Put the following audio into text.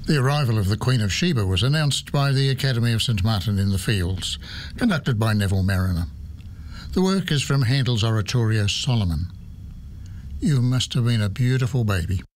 The arrival of the Queen of Sheba was announced by the Academy of St Martin in the Fields, conducted by Neville Mariner. The work is from Handel's oratorio Solomon. You must have been a beautiful baby.